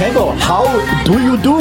Kevo, how do you do?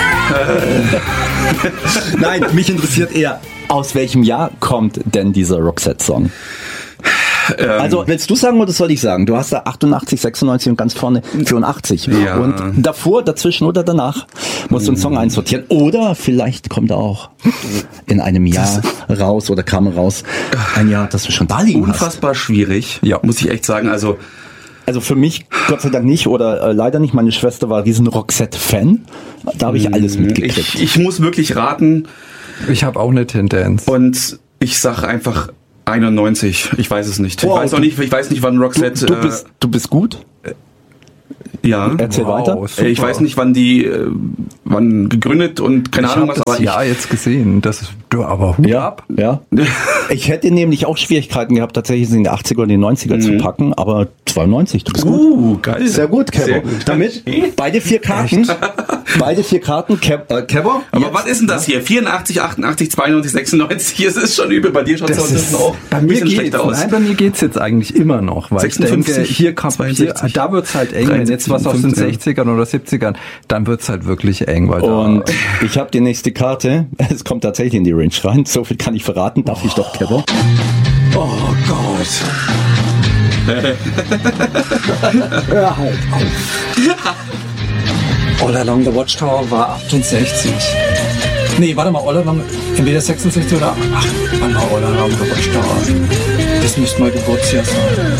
Nein, mich interessiert eher, aus welchem Jahr kommt denn dieser Roxette-Song? Also, willst du sagen oder soll ich sagen? Du hast da 88, 96 und ganz vorne 84. Ja. Und davor, dazwischen oder danach musst du einen Song einsortieren. Oder vielleicht kommt er auch in einem Jahr raus oder kam raus. Ein Jahr, das du schon da liegen hast. Unfassbar schwierig, muss ich echt sagen. Also für mich Gott sei Dank nicht oder leider nicht. Meine Schwester war riesen Roxette-Fan. Da habe ich alles mitgekriegt. Ich muss wirklich raten. Ich habe auch eine Tendenz. Und ich sage einfach 91. Ich weiß es nicht. Wow, ich weiß nicht, wann Roxette... Du bist gut? Ja. Erzähl weiter. Super. Ich weiß nicht, wann gegründet und keine Ahnung was. Ich habe das Jahr jetzt gesehen. Aber Hut ab. Ja. Ich hätte nämlich auch Schwierigkeiten gehabt, tatsächlich in die 80er und die 90er zu packen, aber 92, du bist gut. Geil. Sehr gut, Kevo. Sehr gut. Damit beide vier Karten. Kevo. Aber was ist denn das hier? 84, 88, 92, 96. Es ist schon übel. Bei dir schaut es auch bei ein mir bisschen geht's. schlechter aus. Nein, bei mir geht's jetzt eigentlich immer noch, weil 56, ich denke, da wird's halt eng. 73, wenn jetzt was aus den 60ern oder 70ern, dann wird's halt wirklich eng, weil Und ich habe die nächste Karte. Es kommt tatsächlich in die Range rein. So viel kann ich verraten. Darf ich doch, Kevo? oh Gott. Hör halt auf. All Along the Watchtower war 68. Nee, warte mal, All Along, entweder 66 oder... Ach, wann war All Along the Watchtower? Das müsste mal Geburtsjahr sein.